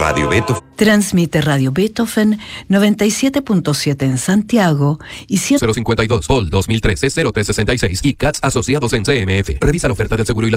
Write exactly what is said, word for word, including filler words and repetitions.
Radio Beethoven. Transmite Radio Beethoven noventa y siete punto siete en Santiago y cero cincuenta y dos, Vol dos mil trece, cero tres sesenta y seis y C A T S asociados en C M F. Revisa la oferta del seguro y las